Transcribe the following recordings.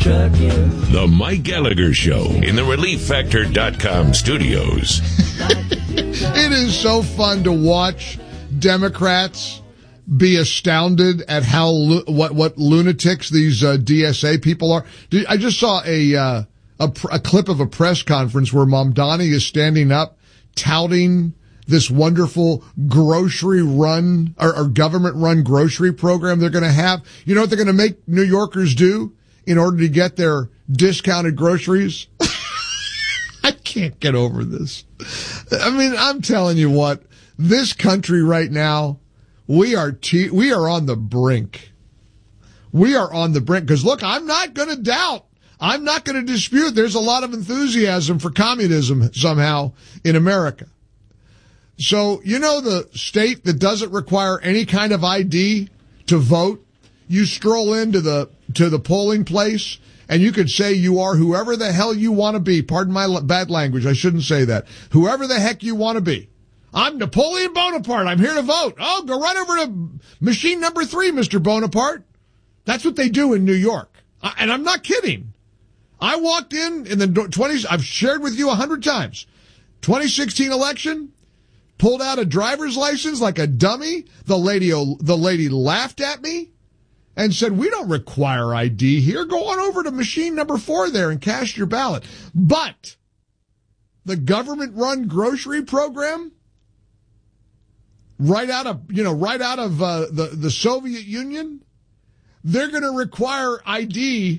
The Mike Gallagher Show in the ReliefFactor.com studios. It is so fun to watch Democrats be astounded at how what lunatics these DSA people are. I just saw a clip of a press conference where Mamdani is standing up touting this wonderful grocery run or government run grocery program they're going to have. You know what they're going to make New Yorkers do in order to get their discounted groceries? I can't get over this. I mean, I'm telling you what, this country right now, we are on the brink. We are on the brink. Because look, I'm not going to doubt. I'm not going to dispute. There's a lot of enthusiasm for communism somehow in America. So, you know, the state that doesn't require any kind of ID to vote, you stroll into the polling place and you could say you are whoever the hell you want to be. Pardon my bad language. I shouldn't say that. Whoever the heck you want to be. I'm Napoleon Bonaparte. I'm here to vote. Oh, go right over to machine number 3, Mr. Bonaparte. That's what they do in New York. And I'm not kidding. I walked in the 20s. I've shared with you 100 times. 2016 election, pulled out a driver's license like a dummy. The lady laughed at me and said, "We don't require ID here. Go on over to machine number 4 there and cast your ballot." But the government-run grocery program, right out of the Soviet Union, they're going to require ID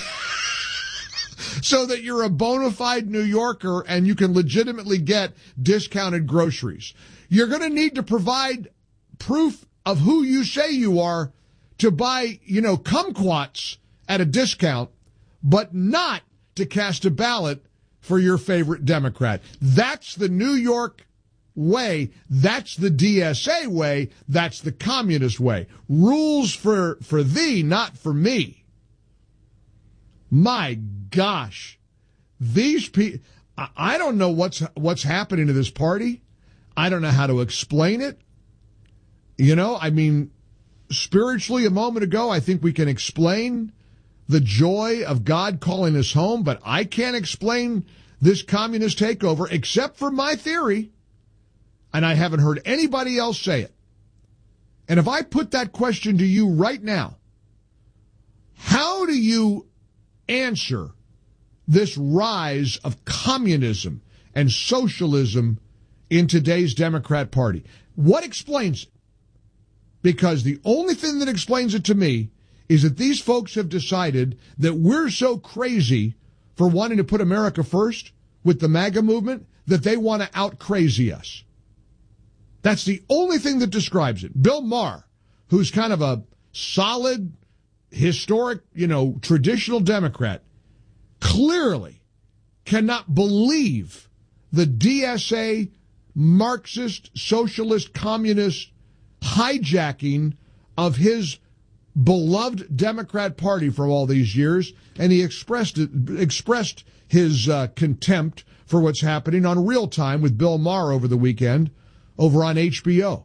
so that you're a bona fide New Yorker and you can legitimately get discounted groceries. You're going to need to provide proof of who you say you are to buy, kumquats at a discount, but not to cast a ballot for your favorite Democrat. That's the New York way. That's the DSA way. That's the communist way. Rules for thee, not for me. My gosh, these people, I don't know what's happening to this party. I don't know how to explain it. Spiritually, a moment ago, I think we can explain the joy of God calling us home, but I can't explain this communist takeover except for my theory, and I haven't heard anybody else say it. And if I put that question to you right now, how do you answer this rise of communism and socialism in today's Democrat Party? What explains it? Because the only thing that explains it to me is that these folks have decided that we're so crazy for wanting to put America first with the MAGA movement that they want to out-crazy us. That's the only thing that describes it. Bill Maher, who's kind of a solid, historic, traditional Democrat, clearly cannot believe the DSA, Marxist, socialist, communist hijacking of his beloved Democrat Party for all these years, and he expressed his contempt for what's happening on Real Time with Bill Maher over the weekend over on HBO.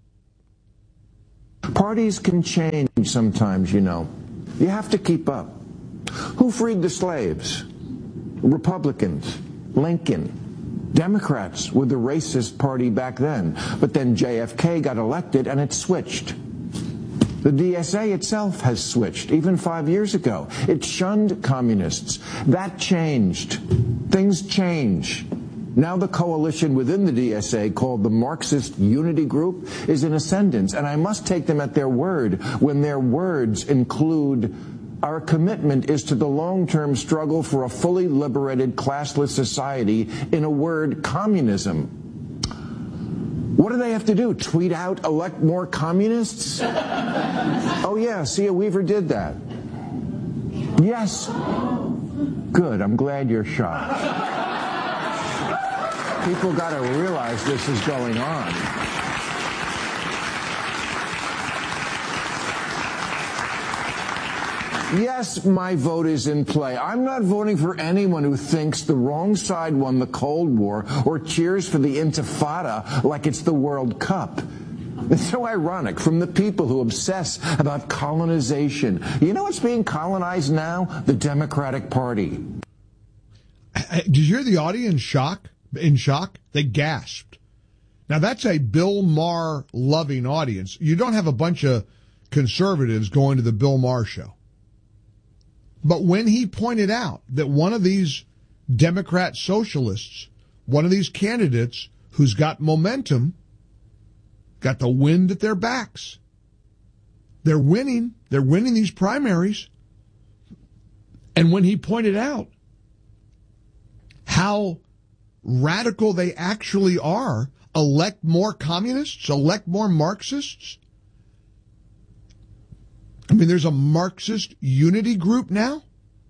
Parties can change sometimes, You have to keep up. Who freed the slaves? Republicans, Lincoln. Democrats were the racist party back then. But then JFK got elected and it switched. The DSA itself has switched, even 5 years ago. It shunned communists. That changed. Things change. Now the coalition within the DSA, called the Marxist Unity Group, is in ascendance. And I must take them at their word when their words include, "Our commitment is to the long-term struggle for a fully liberated, classless society," in a word, communism. What do they have to do? Tweet out, "Elect more communists"? Oh, yeah, Sia Weaver did that. Yes. Good, I'm glad you're shocked. People got to realize this is going on. Yes, my vote is in play. I'm not voting for anyone who thinks the wrong side won the Cold War or cheers for the Intifada like it's the World Cup. It's so ironic from the people who obsess about colonization. You know what's being colonized now? The Democratic Party. Did you hear the audience in shock? They gasped. Now, that's a Bill Maher loving audience. You don't have a bunch of conservatives going to the Bill Maher show. But when he pointed out that one of these Democrat socialists, one of these candidates who's got momentum, got the wind at their backs. They're winning. They're winning these primaries. And when he pointed out how radical they actually are, elect more communists, elect more Marxists. I mean, there's a Marxist unity group now.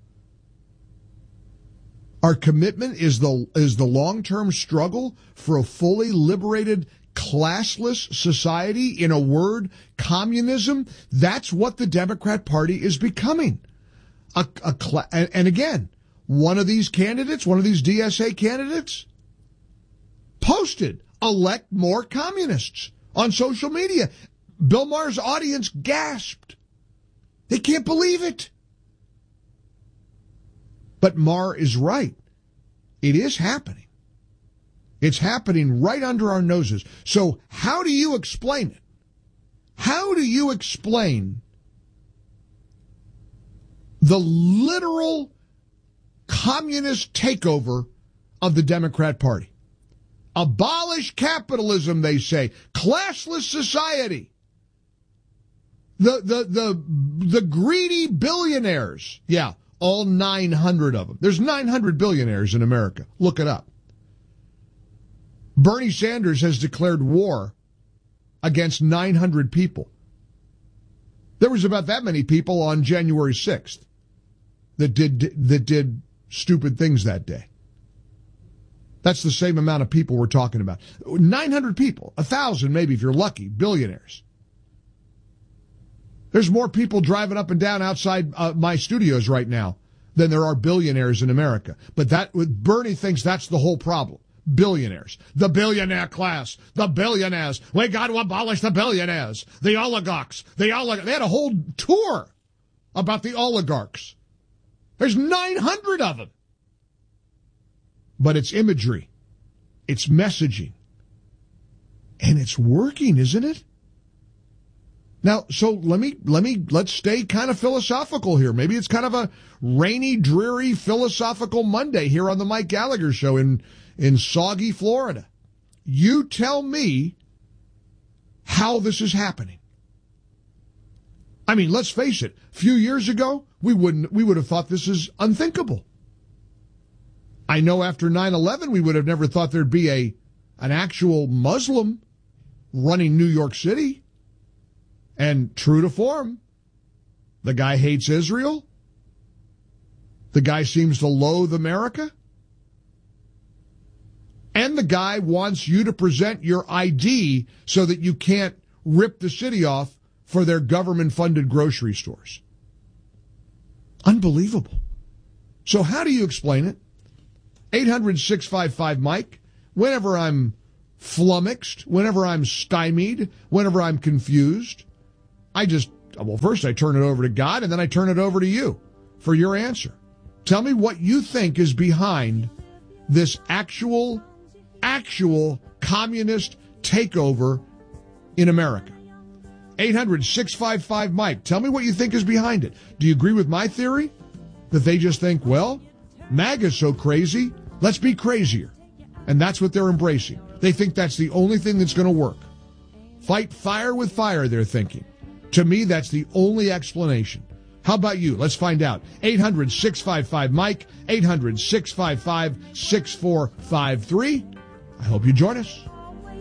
Our commitment is the long-term struggle for a fully liberated, classless society. In a word, communism. That's what the Democrat Party is becoming. And again, one of these candidates, one of these DSA candidates, posted, elect more communists on social media. Bill Maher's audience gasped. They can't believe it. But Maher is right. It is happening. It's happening right under our noses. So how do you explain it? How do you explain the literal communist takeover of the Democrat Party? Abolish capitalism, they say. Classless society. The greedy billionaires. Yeah, all 900 of them. There's 900 billionaires in America. Look it up. Bernie Sanders has declared war against 900 people. There was about that many people on January 6th that did stupid things that day. That's the same amount of people we're talking about. 900 people, 1,000 maybe if you're lucky, billionaires. There's more people driving up and down outside my studios right now than there are billionaires in America. But Bernie thinks that's the whole problem. Billionaires. The billionaire class. The billionaires. We got to abolish the billionaires. The oligarchs. They had a whole tour about the oligarchs. There's 900 of them. But it's imagery. It's messaging. And it's working, isn't it? Now, so let's stay kind of philosophical here. Maybe it's kind of a rainy, dreary, philosophical Monday here on the Mike Gallagher Show in soggy Florida. You tell me how this is happening. I mean, let's face it. A few years ago, we would have thought this is unthinkable. I know after 9/11, we would have never thought there'd be an actual Muslim running New York City. And true to form, the guy hates Israel. The guy seems to loathe America. And the guy wants you to present your ID so that you can't rip the city off for their government-funded grocery stores. Unbelievable. So how do you explain it? 800-655-MIKE. Whenever I'm flummoxed, whenever I'm stymied, whenever I'm confused, first I turn it over to God, and then I turn it over to you for your answer. Tell me what you think is behind this actual communist takeover in America. 800-655-MIKE. Tell me what you think is behind it. Do you agree with my theory? That they just think, well, MAGA's so crazy, let's be crazier. And that's what they're embracing. They think that's the only thing that's going to work. Fight fire with fire, they're thinking. To me, that's the only explanation. How about you? Let's find out. 800-655-MIKE, 800-655-6453. I hope you join us.